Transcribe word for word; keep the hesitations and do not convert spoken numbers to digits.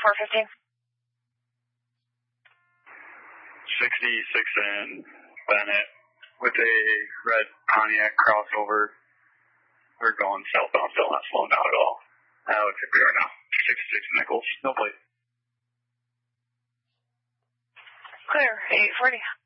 four fifteen. sixty-six in Bennett with a red Pontiac crossover. We're going southbound, still not slowing down at all. Uh, looks like we are now. sixty-six Nichols. No plate. Clear, eight forty.